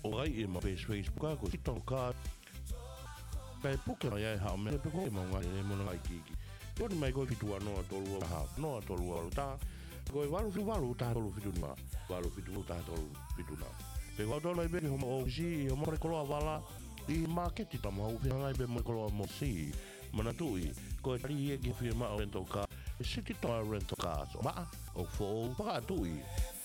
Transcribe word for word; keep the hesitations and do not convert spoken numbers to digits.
o ai e ma Facebook ko tito ka kai puke ya ha me pe ko mo nga e mo nga ki ko ni mai ko fitu ano tolu ha no tolu ta ko walu fi walu ta tolu fitu ma walu fitu ta tolu fitu na pe ko tolu be ho mo si mo re ko wala i market ta mo fi nga be mo ko mo si mana tui ko ri e ki firma o rento ka city to rento ka ma o fo pa tui